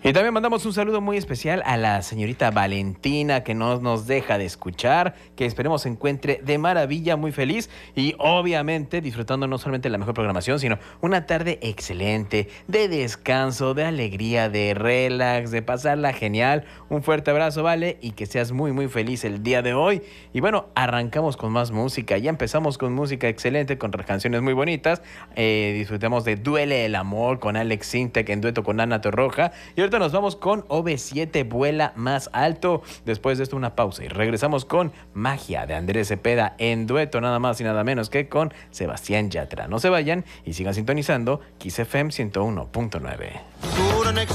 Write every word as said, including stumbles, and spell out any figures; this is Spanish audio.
Y también mandamos un saludo muy especial a la señorita Valentina, que no nos deja de escuchar, que esperemos se encuentre de maravilla, muy feliz y obviamente disfrutando no solamente la mejor programación, sino una tarde excelente, de descanso, de alegría, de relax, de pasarla genial. Un fuerte abrazo, Vale, y que seas muy, muy feliz el día de hoy. Y bueno, arrancamos con más música. Ya empezamos con música excelente, con canciones muy bonitas. Eh, disfrutemos de Duele el Amor con Alex Sintek en dueto con Ana Torroja. Y ahorita nos vamos con O V siete, Vuela Más Alto. Después de esto una pausa y regresamos con Magia de Andrés Cepeda en dueto nada más y nada menos que con Sebastián Yatra. No se vayan y sigan sintonizando Kiss F M ciento uno punto nueve.